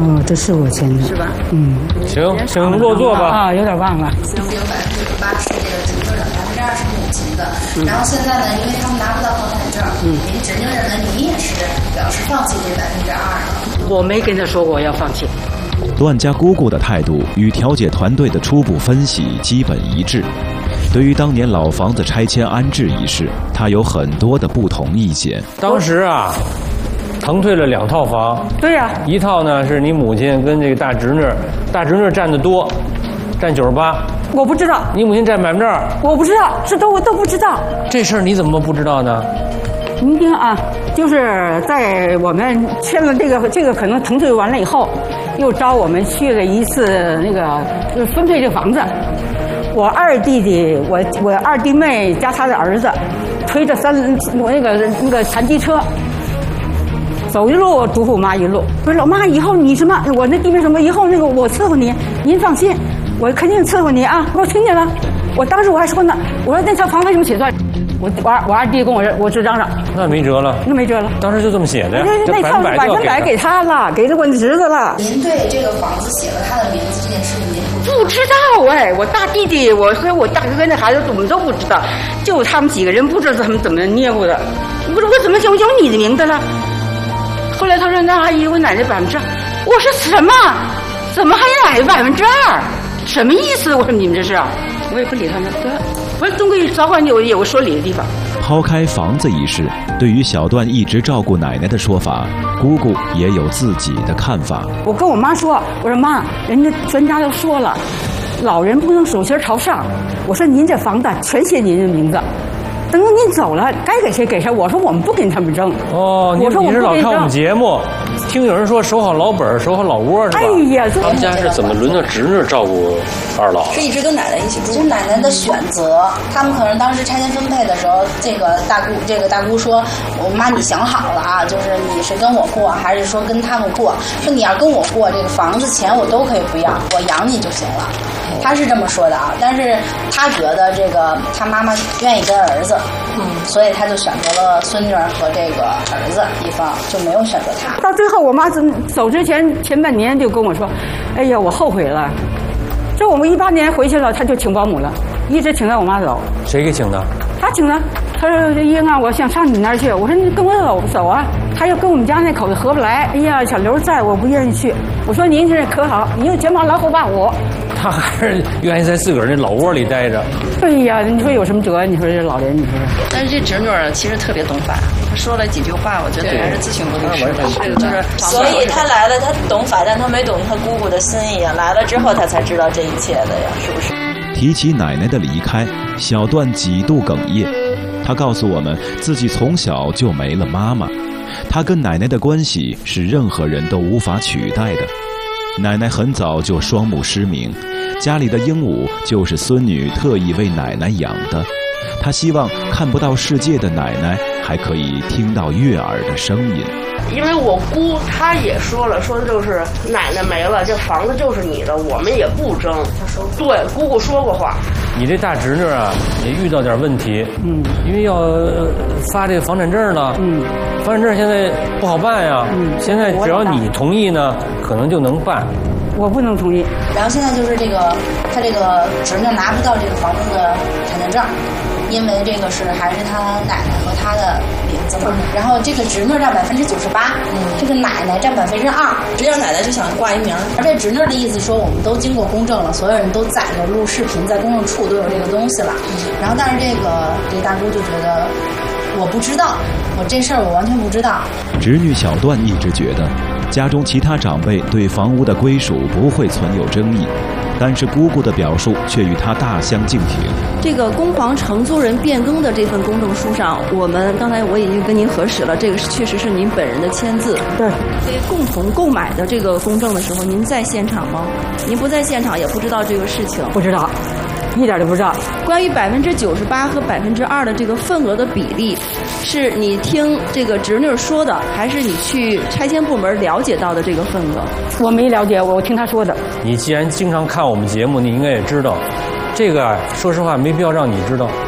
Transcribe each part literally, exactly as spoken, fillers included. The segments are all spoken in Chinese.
哦，这是我签的， 是吧？ 嗯， 行，请落座吧。 啊，有点忘了。 有百分之九十八是这个侄女的，百分之二是母亲的。嗯、然后现在呢，因为他们拿不到房产证，嗯，您侄女认为你也是表示放弃这百分之二了。 我没跟他说过要放弃。 段家姑姑的态度与调解团队的初步分析基本一致。对于当年老房子拆迁安置一事，她有很多的不同意见。 当时啊，腾退了两套房。 对呀、啊， 一套呢是你母亲跟这个大侄女，大侄女占的多，占九十八。 我不知道。 你母亲占百分之二。 我不知道，这都我都不知道。 这事儿你怎么不知道呢？ 您听啊，就是在我们签了这个这个可能腾退完了以后，又招我们去了一次那个就是分配这个房子。我二弟弟，我我二弟妹加他的儿子，推着三我那个那个残疾车，走一路嘱咐我妈一路，说老妈以后你什么，我那弟妹什么，以后那个我伺候你，您放心，我肯定伺候你啊！我听见了，我当时我还说呢，我说那套房为什么写错？我我二我二弟跟我我直嚷嚷， 那没辙了， 那没辙了， 当时就这么写的呀， 那套百分百给他了，给了我侄子了。 您对这个房子写了他的名字这件事情，您不知道哎，我大弟弟，我和我大哥那孩子，我们都不知道，就他们几个人不知道他们怎么捏过的。我说我怎么就有你的名字了？后来他说那阿姨，我奶奶百分之二。我说什么？怎么还奶奶百分之二？什么意思？我说你们这是？我也不理他们。我说总归早晚有有个说理的地方。 抛开房子一事，对于小段一直照顾奶奶的说法，姑姑也有自己的看法。 我跟我妈说，我说妈，人家专家都说了，老人不能手心朝上。我说您这房子全写您的名字，等您走了，该给谁给谁。我说我们不跟他们争。 哦，你你是老看我们节目，听有人说守好老本，守好老窝是吧？ 哎呀， 他们家是怎么轮到侄女照顾二老？ 是一直跟奶奶一起住。是奶奶的选择，他们可能当时拆迁分配的时候，这个大姑这个大姑说：“我妈你想好了啊，就是你是跟我过，还是说跟他们过？说你要跟我过，这个房子钱我都可以不要，我养你就行了。”他是这么说的啊，但是他觉得这个他妈妈愿意跟儿子，嗯，所以他就选择了孙女儿和这个儿子一方，就没有选择他。 到最后，我妈走之前前半年就跟我说：“哎呀，我后悔了。”这我们一八年回去了，他就请保姆了，一直请到我妈走。 谁给请的？ 他请的。他说：“英啊，我想上你那儿去。”我说：“你跟我走走啊。”他又跟我们家那口子合不来。哎呀，小刘在，我不愿意去。我说：“您这可好，你又卷毛老虎霸虎。” 他还是愿意在自个儿那老窝里待着。 哎呀，你说有什么辙？你说这老人，你说。 但是这侄女儿其实特别懂法，她说了几句话，我觉得还是咨询过律师的。就是， 所以她来了，她懂法，但她没懂她姑姑的心意啊。来了之后，她才知道这一切的呀，是不是？ 提起奶奶的离开，小段几度哽咽。她告诉我们，自己从小就没了妈妈，她跟奶奶的关系是任何人都无法取代的。奶奶很早就双目失明，家里的鹦鹉就是孙女特意为奶奶养的。她希望看不到世界的奶奶还可以听到悦耳的声音。 因为我姑她也说了，说就是奶奶没了，这房子就是你的，我们也不争。对，姑姑说过话。 你这大侄女啊，也遇到点问题，嗯，因为要发这个房产证呢，嗯，房产证现在不好办呀，嗯，现在只要你同意呢，可能就能办。 我不能同意。 然后现在就是这个，他这个侄女拿不到这个房子的产权证，因为这个是还是他奶奶和他的名字嘛。然后这个侄女占百分之九十八，嗯，这个奶奶占百分之二。 实际上奶奶就想挂一名， 而这侄女的意思说，我们都经过公证了，所有人都载着录视频，在公证处都有这个东西了。然后但是这个这个大姑就觉得，我不知道，我这事儿我完全不知道。 侄女小段一直觉得，家中其他长辈对房屋的归属不会存有争议，但是姑姑的表述却与她大相径庭。 这个公房承租人变更的这份公证书上，我们刚才我已经跟您核实了，这个确实是您本人的签字。 对， 对，共同购买的这个公证的时候，您在现场吗？您不在现场，也不知道这个事情。 不知道。一点都不知道。 关于百分之九十八和百分之二的这个份额的比例，是你听这个侄女说的，还是你去拆迁部门了解到的这个份额？ 我没了解，我听他说的。 你既然经常看我们节目，你应该也知道，这个说实话没必要让你知道。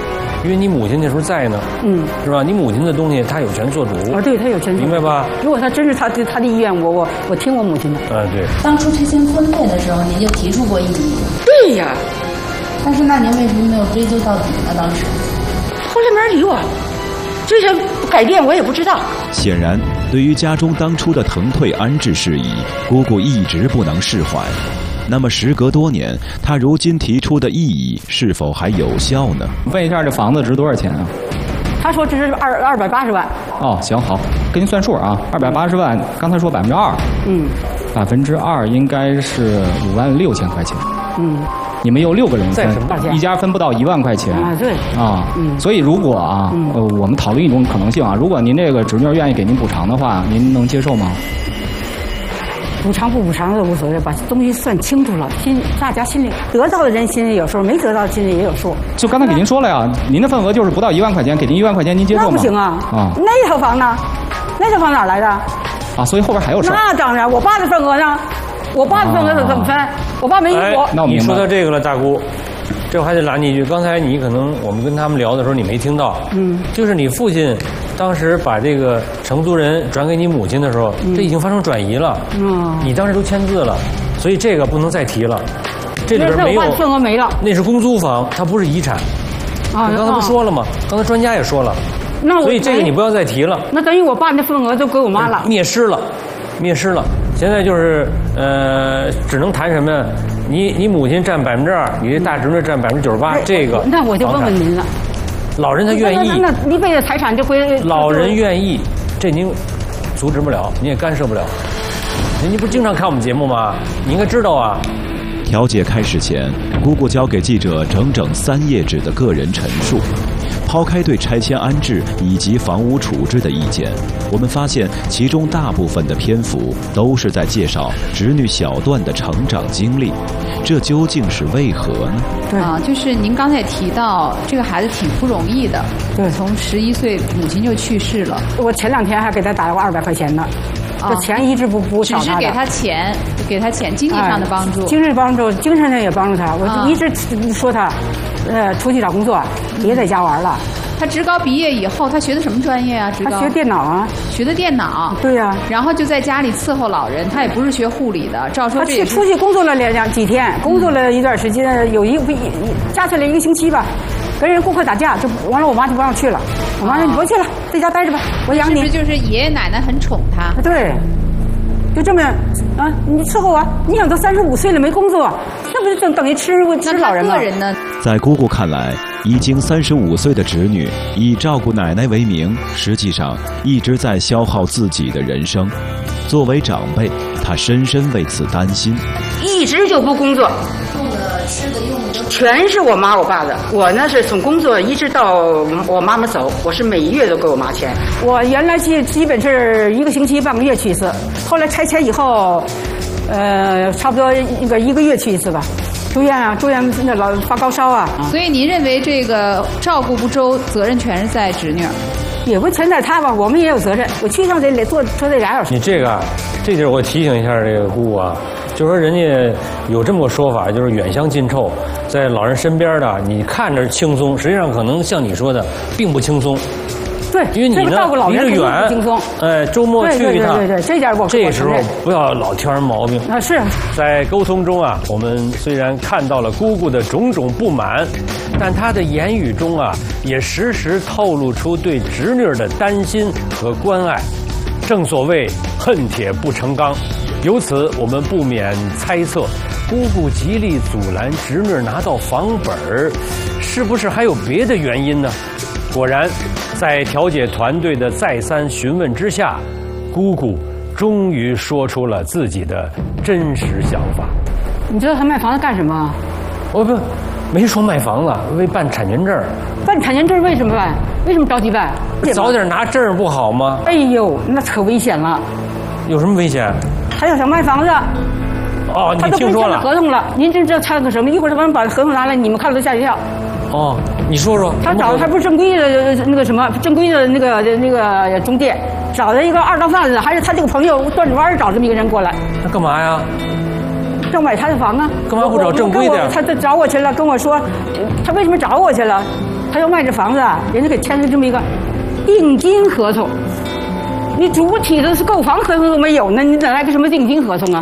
因为你母亲那时候在呢，嗯，是吧？你母亲的东西她有权做主。 啊，对，她有权做主， 明白吧？ 如果她真是她的她的意愿，我我我听我母亲的。 啊，对。 当初拆迁分配的时候，您就提出过异议。 对呀。 但是那您为什么没有追究到底呢？当时。 后来没人理我，这些改变我也不知道。 显然，对于家中当初的腾退安置事宜，姑姑一直不能释怀。那么时隔多年，她如今提出的异议是否还有效呢？ 问一下，这房子值多少钱啊？ 他说这是二二百八十万。 哦，行好，给您算数啊，二百八十万，刚才说百分之二，嗯，百分之二应该是五万六千块钱，嗯。你们有六个人分，一家分不到一万块钱啊，对啊，嗯，所以如果啊，嗯、呃，我们讨论一种可能性啊，如果您这个侄女愿意给您补偿的话，您能接受吗？ 补偿不补偿的无所谓，把东西算清楚了，心大家心里得到的人心里有数，没得到的心里也有数。 就刚才给您说了呀，您的份额就是不到一万块钱，给您一万块钱，您接受吗？ 那不行啊，啊，那套房呢？那套房哪来的？ 啊，所以后边还有事。 那当然，我爸的份额呢？我爸的份额怎么分？我爸没依我。 那你说到这个了，大姑，这我还得拦你一句。刚才你可能我们跟他们聊的时候你没听到，嗯，就是你父亲当时把这个承租人转给你母亲的时候，这已经发生转移了，嗯，你当时都签字了，所以这个不能再提了。这里边没有份额没了， 那是公租房，它不是遗产。啊，你刚才不说了吗？刚才专家也说了，那所以这个你不要再提了。 那等于我爸那份额都给我妈了， 灭失了，灭失了。现在就是呃，只能谈什么呀？你你母亲占百分之二，你这大侄女占百分之九十八，这个那我就问问您了。 老人他愿意， 那那一辈子财产就归老人愿意，这您阻止不了，你也干涉不了。你不经常看我们节目吗？你应该知道啊。 调解开始前，姑姑交给记者整整三页纸的个人陈述。抛开对拆迁安置以及房屋处置的意见，我们发现其中大部分的篇幅都是在介绍侄女小段的成长经历，这究竟是为何呢？ 对啊，就是您刚才也提到，这个孩子挺不容易的，对，从十一岁母亲就去世了。 我前两天还给他打过二百块钱呢。这钱一直不不少他的， 只是给他钱，给他钱，经济上的帮助， 哎、精神帮助，精神上也帮助他。我就一直说他，呃，出去找工作，别在家玩了。 他职高毕业以后，他学的什么专业啊？职高他学电脑啊， 学的电脑。 对呀、啊。 然后就在家里伺候老人，他也不是学护理的。照说这他去出去工作了两两几天，工作了一段时间，有一个加起来一个星期吧。跟人顾客打架，就完了，我妈就不让去了。我妈说：“你不去了，在家待着吧，我养你。” 是不是就是爷爷奶奶很宠他？ 对，就这么啊，你伺候我，你想都三十五岁了没工作，那不是等等于吃吃老人吗？ 个人呢？ 在姑姑看来，已经三十五岁的侄女以照顾奶奶为名，实际上一直在消耗自己的人生。作为长辈，她深深为此担心。 一直就不工作。 吃的用的全是我妈我爸的，我呢是从工作一直到我妈妈走，我是每月都给我妈钱。我原来基基本是一个星期半个月去一次，后来拆迁以后，呃，差不多一个一个月去一次吧。住院啊，住院那老发高烧啊。 所以您认为这个照顾不周，责任全是在侄女？ 也不全在她吧，我们也有责任。我去上得得做做这俩小时。 你这个，这就是我提醒一下这个姑姑啊。就说人家有这么个说法，就是远香近臭，在老人身边的，你看着轻松，实际上可能像你说的，并不轻松。 对， 因为你呢离着远， 轻松。 哎，周末去一趟， 对对对对，这点我这时候不要老挑人毛病啊。是在沟通中啊，我们虽然看到了姑姑的种种不满，但她的言语中啊，也时时透露出对侄女的担心和关爱。正所谓恨铁不成钢。由此，我们不免猜测，姑姑极力阻拦侄女拿到房本儿，是不是还有别的原因呢？果然，在调解团队的再三询问之下，姑姑终于说出了自己的真实想法。 你知道他卖房子干什么？ 我不没说卖房子，为办产权证。 办产权证为什么办？为什么着急办？ 早点拿证不好吗？ 哎呦，那可危险了。 有什么危险？ 他要想卖房子， 哦，你听说了？ 他都跟签了合同了，您真知道签了个什么？一会儿他们把合同拿来，你们看了都吓一跳。 哦，你说说。 他找的还不是正规的那个什么正规的那个那个中介，找的一个二道贩子，还是他这个朋友转着弯找这么一个人过来。 他干嘛呀？ 要买他的房啊。 干嘛不找正规的呀？ 他他找我去了，跟我说，他为什么找我去了？ 他要卖这房子啊，人家给签了这么一个定金合同。你主体的是购房合同都没有呢，你哪来个什么定金合同啊？